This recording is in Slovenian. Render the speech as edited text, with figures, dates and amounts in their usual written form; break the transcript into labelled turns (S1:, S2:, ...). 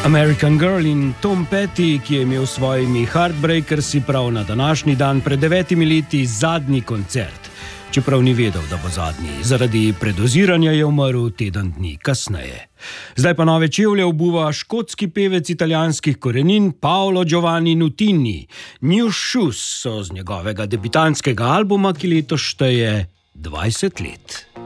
S1: American Girl in Tom Petty, ki je imel s svojimi Heartbreakersi prav na današnji dan pred 9 leti zadnji koncert, čeprav ni vedel, da bo zadnji. Zaradi predoziranja je umrl teden dni kasneje. Zdaj pa nove čevlje obuva škotski pevec italijanskih korenin Paolo Giovanni Nutini. New Shoes so z njegovega debitantskega albuma, ki letos šteje 20 let.